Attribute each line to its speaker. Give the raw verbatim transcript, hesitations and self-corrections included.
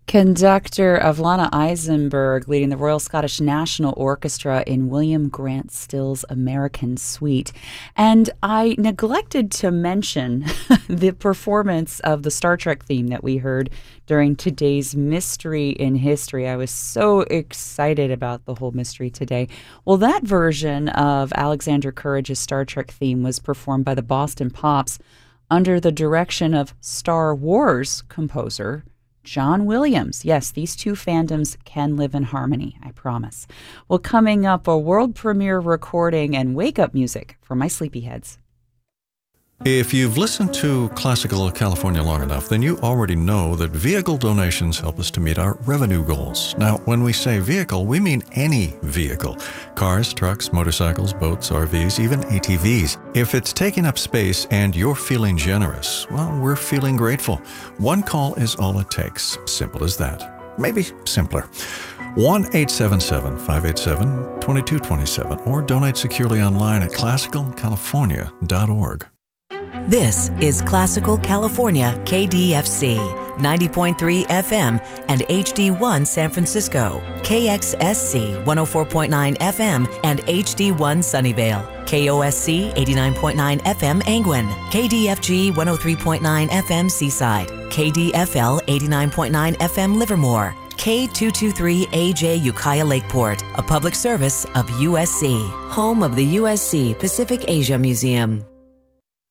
Speaker 1: Conductor Avlana Eisenberg leading the Royal Scottish National Orchestra in William Grant Still's American Suite. And I neglected to mention the performance of the Star Trek theme that we heard during today's Mystery in History. I was so excited about the whole mystery today. Well, that version of Alexander Courage's Star Trek theme was performed by the Boston Pops under the direction of Star Wars composer John Williams. Yes, these two fandoms can live in harmony, I promise. Well, coming up, a world premiere recording and wake-up music for my sleepyheads.
Speaker 2: If you've listened to Classical California long enough, then you already know that vehicle donations help us to meet our revenue goals. Now, when we say vehicle, we mean any vehicle. Cars, trucks, motorcycles, boats, R Vs, even A T Vs. If it's taking up space and you're feeling generous, well, we're feeling grateful. One call is all it takes. Simple as that. Maybe simpler. one eight seven seven, five eight seven, two two two seven or donate securely online at classical california dot org.
Speaker 3: This is Classical California K D F C, ninety point three F M and H D one San Francisco, K X S C one oh four point nine F M and H D one Sunnyvale, K O S C eighty-nine point nine F M Angwin, K D F G one oh three point nine F M Seaside, K D F L eighty-nine point nine F M Livermore, K two twenty-three A J Ukiah Lakeport, a public service of U S C, home of the U S C Pacific Asia Museum.